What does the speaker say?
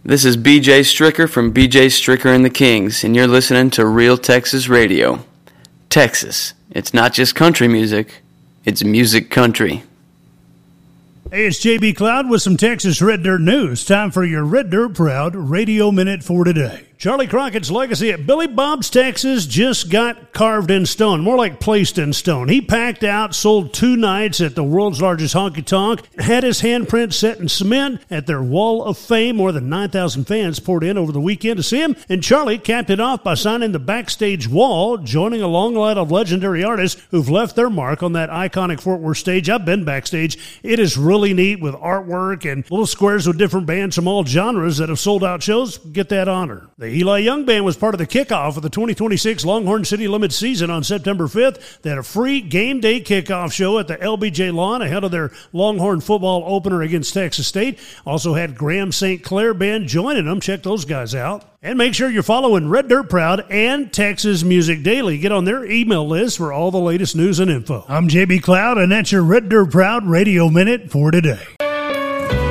This is BJ Stricker from BJ Stricker and the Kings, and you're listening to Real Texas Radio. Texas. It's not just country music, it's music country. Hey, it's JB Cloud with some Texas Red Dirt news. Time for your Red Dirt Proud Radio Minute for today. Charlie Crockett's legacy at Billy Bob's Texas just got carved in stone, more like placed in stone. He packed out, sold 2 nights at the world's largest honky-tonk, had his handprint set in cement at their Wall of Fame. More than 9,000 fans poured in over the weekend to see him, and Charlie capped it off by signing the backstage wall, joining a long line of legendary artists who've left their mark on that iconic Fort Worth stage. I've been backstage. It is really neat with artwork and little squares with different bands from all genres that have sold out shows. Get that honor. The Eli Young Band was part of the kickoff of the 2026 Longhorn City Limits season on September 5th. They had a free game day kickoff show at the LBJ Lawn ahead of their Longhorn football opener against Texas State. Also had Graham St. Clair Band joining them. Check those guys out. And make sure you're following Red Dirt Proud and Texas Music Daily. Get on their email list for all the latest news and info. I'm JB Cloud, and that's your Red Dirt Proud Radio Minute for today.